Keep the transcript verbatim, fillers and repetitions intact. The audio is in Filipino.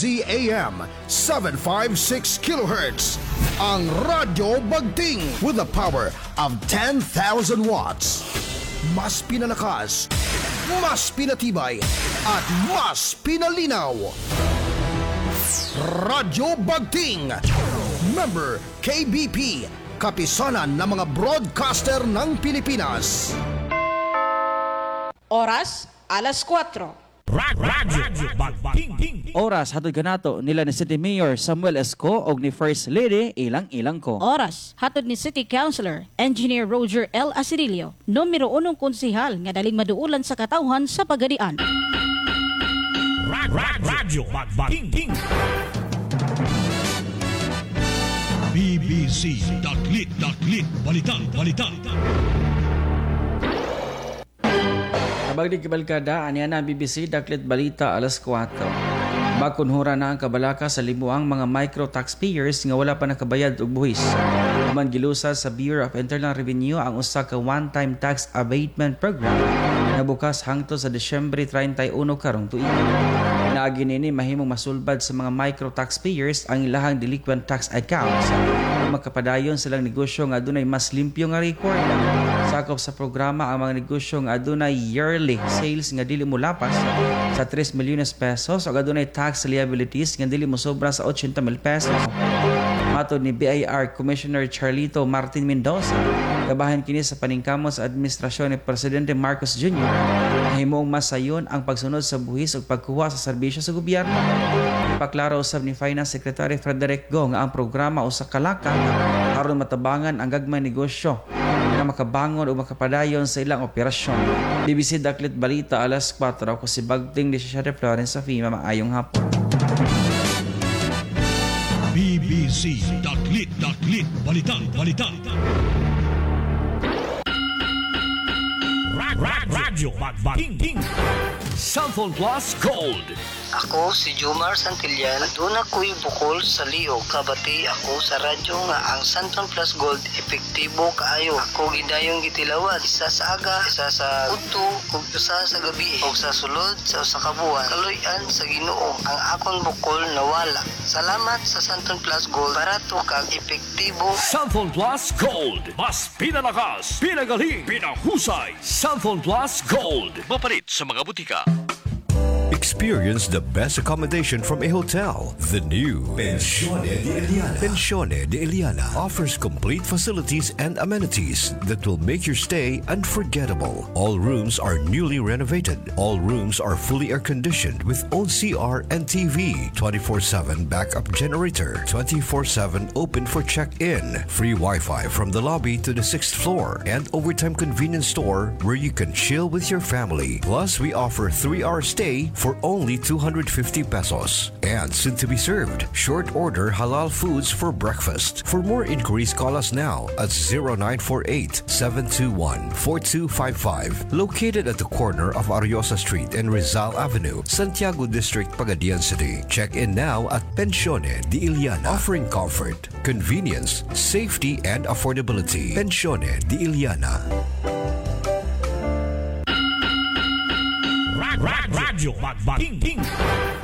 Z A M seven fifty-six kilohertz. Ang Radyo Bagting with the power of ten thousand watts. Mas pinalakas, mas pinatibay, at mas pinalinaw. Radyo Bagting. Member K B P. Kapisanan ng mga broadcaster ng Pilipinas. Oras, alas kwatro. Radyo Bagting. Oras hatod kanato nila ni City Mayor Samuel Esco og ni First Lady Ilang Ilang ko. Oras, hatod ni City Councilor Engineer Roger L. Asirilio, numero unong konsihal nga daling maduulan sa katawhan sa Pagadian. Radyo Bagting. B B C Daklit Daklit Balitang Balitang. Kabagdi kibalkada, aniya na B B C Daklit Balita alas kwatro. Bakunhura na ang kabalaka sa libuang mga micro taxpayers nga wala pa nakabayad og buhis. Human gilusa sa Bureau of Internal Revenue ang usa ka one-time tax abatement program na bukas hangtod sa Disyembre thirty-one karong tuig. Naagi nini mahimong masulbad sa mga micro taxpayers ang ilahang delinquent tax accounts. Makapadayon silang negosyo nga adunay mas limpyo nga record. Sakop sa programa ang mga negosyo nga adunay yearly sales nga dili molapas sa three milyones pesos o adunay tax liabilities nga dili mosobra sa eighty mil pesos. Matod ni B I R Commissioner Charlito Martin Mendoza, kabahin kini sa paningkamot sa administrasyon ni Presidente Marcos Junior na himuong masayon ang pagsunod sa buhis ug pagkuha sa serbisyo sa gobyerno. Ipaklaro usab ni Finance Secretary Frederick Go nga ang programa usa ka laka aron matabangan ang gagmay negosyo na makabangon o makapadayon sa ilang operasyon. B B C Daklit Balita alas kwatro ako si Bagting Desisiate Florence sa FEMA. Maayong hapon. B B C Daklit Daklit Balitang Balitang. Radyo Bagting. Cellphone Plus Gold. Ako si Jomar Santillan. Doon ako'y bukol sa liog. Kabati ako sa radyo nga ang Santon Plus Gold epektibo kaayo. Ako gidayong gitilawad. Isa sa aga, isa sa udto, ug isa sa gabi, ug sa sulod sa usa ka buwan. Kaloy-an sa Ginoo ang akon bukol nawala. Salamat sa Santon Plus Gold. Barato kag epektibo. Cellphone Plus Gold. Mas pinalakas, pinagaling, pinahusay. Cellphone Plus Gold. Mapalit sa mga butika. Experience the best accommodation from a hotel. The new Pensione de Eliana. Pensione de Eliana offers complete facilities and amenities that will make your stay unforgettable. All rooms are newly renovated. All rooms are fully air-conditioned with own C R and T V, twenty-four seven backup generator, twenty-four seven open for check-in, free Wi-Fi from the lobby to the sixth floor, and overtime convenience store where you can chill with your family. Plus, we offer three-hour stay for only two hundred fifty pesos. And soon to be served, short order halal foods for breakfast. For more inquiries, call us now at zero nine four eight, seven two one, four two five five. Located at the corner of Ariosa Street and Rizal Avenue, Santiago District, Pagadian City. Check in now at Pensione de Eliana, offering comfort, convenience, safety, and affordability. Pensione de Eliana. Radyo Bagting.